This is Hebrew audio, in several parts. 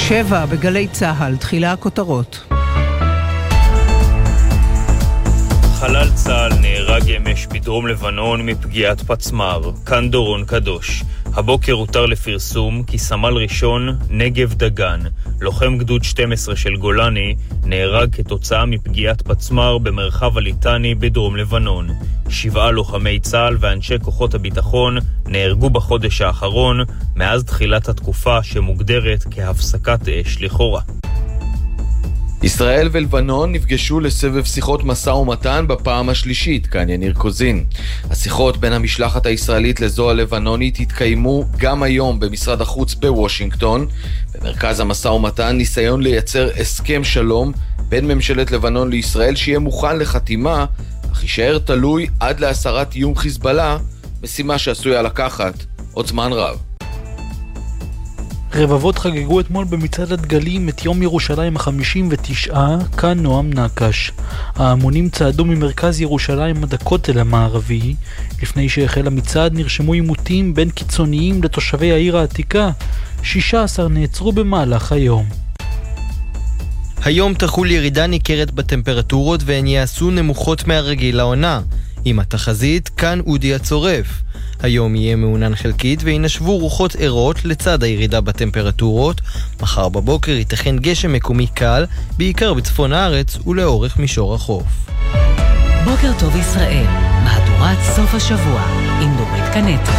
7 בגלי צהל, תחילה הכותרות. חלל צה"ל נהרג אמש בדרום לבנון מפגיעת פצמ"ר. כאן דורון קדוש. הבוקר הותר לפרסום כי סמל ראשון נגב דגן, לוחם גדוד 12 של גולני, נהרג כתוצאה מפגיעת פצמ"ר במרחב הליטני בדרום לבנון. 7 לוחמי צה"ל ואנשי כוחות הביטחון נהרגו בחודש האחרון מאז תחילת התקופה שמוגדרת כהפסקת אש לכאורה. ישראל ולבנון נפגשו לסבב שיחות משא ומתן בפעם השלישית, כאן יניר קוזין. השיחות בין המשלחת הישראלית לזו הלבנונית התקיימו גם היום במשרד החוץ בוושינגטון. במרכז המשא ומתן ניסיון לייצר הסכם שלום בין ממשלת לבנון לישראל שיהיה מוכן לחתימה, אך יישאר תלוי עד להסרת איום חיזבאללה, משימה שעשויה לקחת עוד זמן רב. רבבות חגגו אתמול במצעד הדגלים את יום ירושלים ה-59, כאן נועם נקש. ההמונים צעדו ממרכז ירושלים עד הכותל המערבי. לפני שהחל המצעד נרשמו עימותים בין קיצוניים לתושבי העיר העתיקה. 16 נעצרו במהלך היום. היום תחול ירידה ניכרת בטמפרטורות והן יעשו נמוכות מהרגיל לעונה. עם התחזית, כאן אודי הצורף. היום יהיה מעונן חלקית וינשבו רוחות ערות לצד הירידה בטמפרטורות. מחר בבוקר ייתכן גשם מקומי קל, בעיקר בצפון הארץ ולאורך מישור החוף. בוקר טוב ישראל, מהדורת סוף השבוע עם דורית קנטו.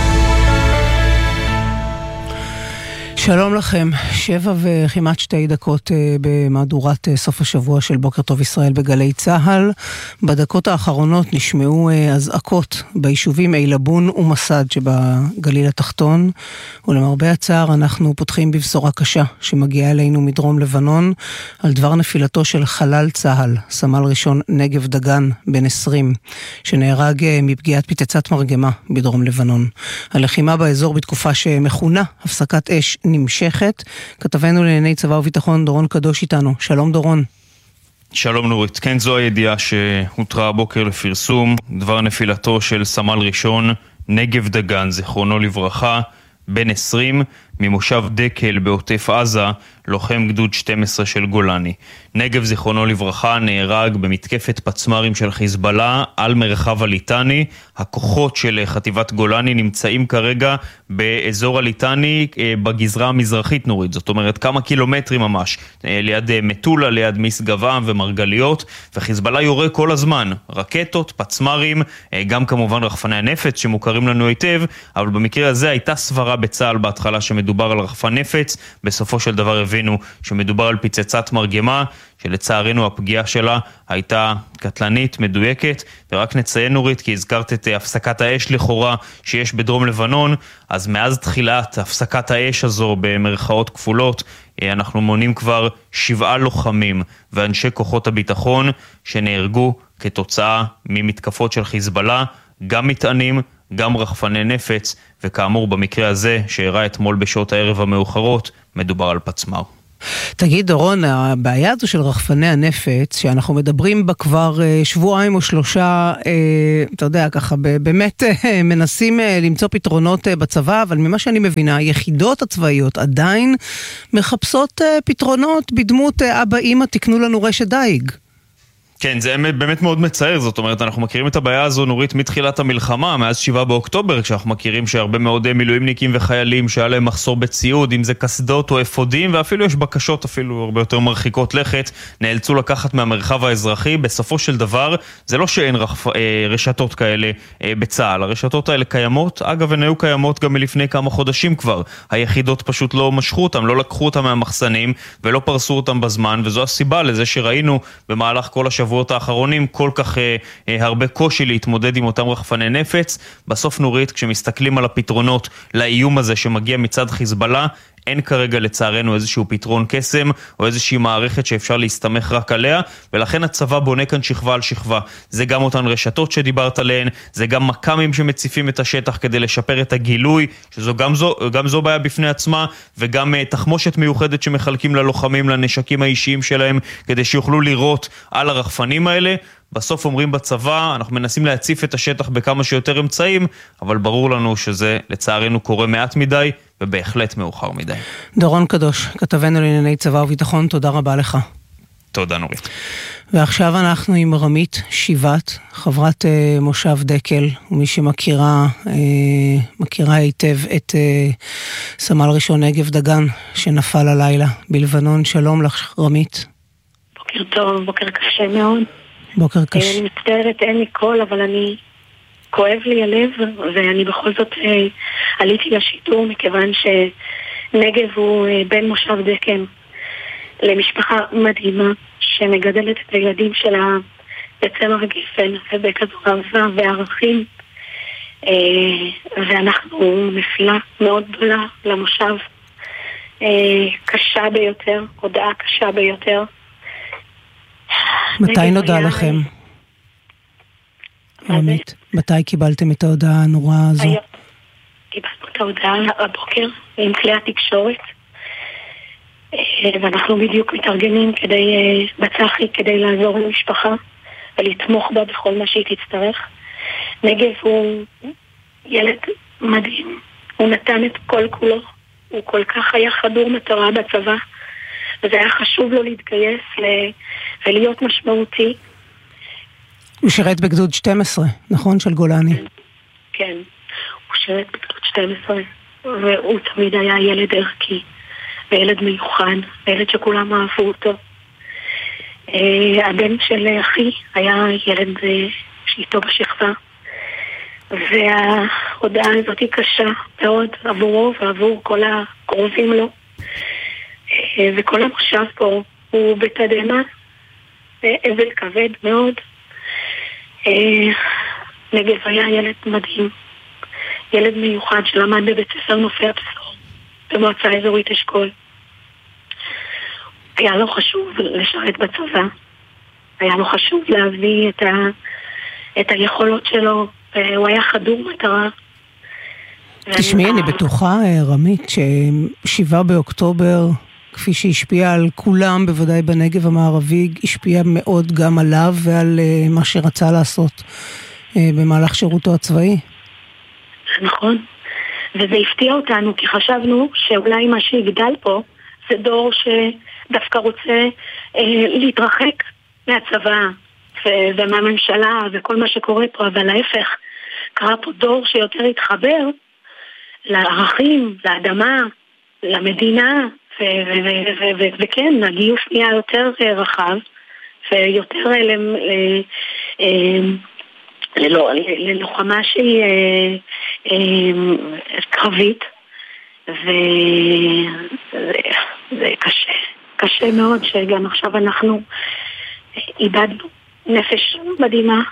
שלום לכם, 7 וכמעט 2 דקות במהדורת סוף השבוע של בוקר טוב ישראל בגלי צהל. בדקות האחרונות נשמעו אזעקות ביישובים אילבון ומסד שבגליל התחתון, ולמרבה הצער אנחנו פותחים בבשורה קשה שמגיעה אלינו מדרום לבנון על דבר נפילתו של חלל צה"ל, סמל ראשון נגב דגן בן 20, שנהרג מפגיעת פצצת מרגמה בדרום לבנון. הלחימה באזור בתקופה שמכונה הפסקת אש נמשכת. כתבנו לענייני צבא וביטחון דורון קדוש איתנו. שלום דורון. שלום נורית. כן, זו הידיעה שהותרה הבוקר לפרסום. דבר נפילתו של סמל ראשון נגב דגן, זיכרונו לברכה, בן 20, ממושב דקל בעוטף עזה, לוחם גדוד 12 של גולני. נגב זיכרונו לברכה נהרג במתקפת פצמ"רים של חיזבאללה על מרחב הליטני. הכוחות של חטיבת גולני נמצאים כרגע באזור הליטני בגזרה המזרחית נורית, זאת אומרת כמה קילומטרים ממש, ליד מטולה, ליד מסגבם ומרגליות, וחיזבאללה יורה כל הזמן, רקטות, פצמ"רים, גם כמובן רחפני הנפץ שמוכרים לנו היטב, אבל במקרה הזה הייתה סברה בצה"ל בהתחלה שמדובר על רחפן נפץ, בסופו של דבר הבינו שמדובר על פצצת מרגמה, שלצערנו הפגיעה שלה הייתה קטלנית, מדויקת. ורק נציין נורית, כי הזכרת את הפסקת האש לכאורה שיש בדרום לבנון, אז מאז תחילת הפסקת האש הזו במרכאות כפולות, אנחנו מונים כבר 7 לוחמים ואנשי כוחות הביטחון שנהרגו כתוצאה ממתקפות של חיזבאללה, גם מטענים, גם רחפני נפץ, וכאמור במקרה הזה שהראה אתמול בשעות הערב המאוחרות, מדובר על פצמ"ר. תגיד דורון, הבעיה הזו של רחפני הנפץ, שאנחנו מדברים בה כבר שבועיים או 3, אתה יודע, ככה באמת מנסים למצוא פתרונות בצבא, אבל ממה שאני מבינה, היחידות הצבאיות עדיין מחפשות פתרונות בדמות אבא אמא תקנו לנו רשת דייג. כן, זה באמת מאוד מצער, זאת אומרת, אנחנו מכירים את הבעיה הזו נורית מתחילת המלחמה, מאז 7 באוקטובר, כשאנחנו מכירים שהרבה מאוד מילואימניקים וחיילים שהיה להם מחסור בציוד, אם זה כסדות או אפודים, ואפילו יש בקשות אפילו הרבה יותר מרחיקות לכת, נאלצו לקחת מהמרחב האזרחי. בסופו של דבר, זה לא שאין רשתות כאלה בצה"ל, הרשתות האלה קיימות, אגב, הן היו קיימות גם מלפני כמה חודשים כבר, היחידות פשוט לא משכו אותם, לא לקחו אותם מהמחסנים ולא פרסו אותם בזמן, וזו הסיבה לזה שראינו במהלך כל השבוע האחרונים כל כך הרבה קושי להתמודד עם אותם רחפני נפץ. בסוף נורית, כשמסתכלים על הפתרונות לאיום הזה שמגיע מצד חיזבאללה, אין כרגע לצערנו איזשהו פתרון קסם או איזושהי מערכת שאפשר להסתמך רק עליה, ולכן הצבא בונה כאן שכבה על שכבה. זה גם אותן רשתות שדיברת עליהן, זה גם מקמים שמציפים את השטח כדי לשפר את הגילוי, שזו גם זו בעיה בפני עצמה, וגם תחמושת מיוחדת שמחלקים ללוחמים לנשקים האישיים שלהם כדי שיוכלו לראות על הרחפנים האלה. בסוף אומרים בצבא, אנחנו מנסים להציף את השטח בכמה שיותר אמצעים, אבל ברור לנו שזה לצערנו קורה מעט מדי, ובהחלט מאוחר מדי. דורון קדוש, כתבנו לענייני צבא וביטחון, תודה רבה לך. תודה נורית. ועכשיו אנחנו עם רמית שיבת, חברת מושב דקל, ומי שמכירה היטב את סמל ראשון נגב דגן, שנפל הלילה בלבנון. שלום לך רמית. בוקר טוב, בוקר קשה מאוד. בוקר קשה. אני מצטערת, אין לי קול, אבל כואב לי הלב, ואני בכל זאת עליתי לשידור, מכיוון שנגב הוא בן מושב דקל למשפחה מדהימה, שמגדלת את הילדים שלה בצמר גפן ובכזו אהבה וערכים, ואנחנו נפילה מאוד גדולה למושב, קשה ביותר, הודעה קשה ביותר. מתי נודע לכם? רמית, מתי קיבלתם את ההודעה הנוראה הזו? קיבלנו את ההודעה הבוקר עם כלי התקשורת, ואנחנו בדיוק מתארגנים בצחי כדי לעזור למשפחה ולתמוך בה בכל מה שהיא תצטרך. נגב הוא ילד מדהים, הוא נתן את כל כולו, הוא כל כך היה חדור מטרה בצבא, וזה היה חשוב לו להתגייס ולהיות משמעותי. הוא שירת בגדוד 12, נכון? של גולני. כן, הוא שירת בגדוד 12, והוא תמיד היה ילד ערכי, וילד מיוחד, וילד שכולם אהבו אותו. הבן של אחי היה ילד שאיתו בשכבה, וההודעה הזאת היא קשה מאוד עבורו ועבור כל הקרובים לו, וכל המושב פה הוא בתדהמה, אבל כבד מאוד. נגב היה ילד מדהים, ילד מיוחד שלמד בבית ספר נופי הבשור במועצה אזורית אשכול. היה לו חשוב לשרת בצבא, היה לו חשוב להביא את היכולות שלו, הוא היה חדור מטרה. תשמעי, אני בטוחה רמית ש7 באוקטובר, כפי שהשפיע על כולם, בוודאי בנגב המערבי, השפיע מאוד גם עליו ועל מה שרצה לעשות במהלך שירותו הצבאי. נכון, וזה הפתיע אותנו, כי חשבנו שאולי מה שיגדל פה זה דור שדווקא רוצה להתרחק מהצבא ומהממשלה וכל מה שקורה פה, אבל להפך, קרה פה דור שיותר התחבר לערכים, לאדמה, למדינה, וכן, הגיוס נהיה יותר רחב ויותר ללוחמה שהיא קרבית, וזה קשה מאוד שגם עכשיו אנחנו איבדנו נפש מדהימה,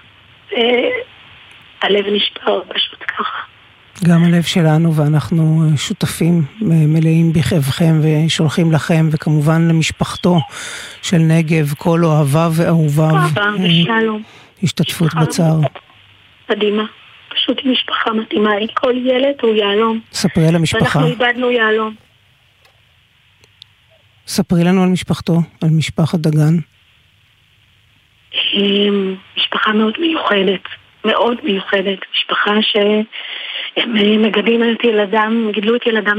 הלב נשבר פשוט ככה. גם הלב שלנו, ואנחנו שותפים מלאים בכאבכם ושולחים לכם, וכמובן למשפחתו של נגב, כל אוהביו ואהוביו, השתתפות בצער. מדהימה, פשוט משפחה מתאימה, כל ילד הוא יעלום. ספרי על המשפחה. ואנחנו איבדנו יעלום. ספרי לנו על משפחתו, על משפחת דגן. משפחה מאוד מיוחדת, מאוד מיוחדת, משפחה שהם מגדלים את ילדם, גידלו את ילדם